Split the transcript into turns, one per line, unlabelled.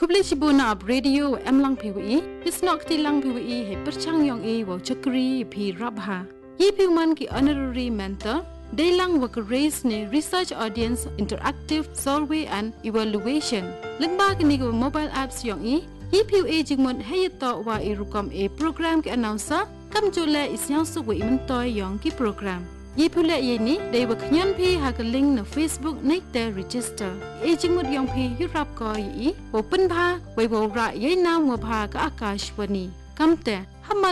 Kubli Shibuna ab radio lang PWE, Bisnok ti lang PWE he perchang yong e wo chakri pi rabha. Yi piuman ki honorary mentor, they lang work raise ni research audience interactive survey and evaluation. Lengba kini ko mobile apps yong e, yi PWE jingmon heyato wa irukom e program ki announcer, kam jole isyang suwe imentoy yong ki program. Yi pula ye ni they work nyan pi ha ka link na Facebook nek te register. E jingmot yong pi yurap ko yi, wo pen pha, wo ra ye nam wo pha ka Akashwani. Kam te,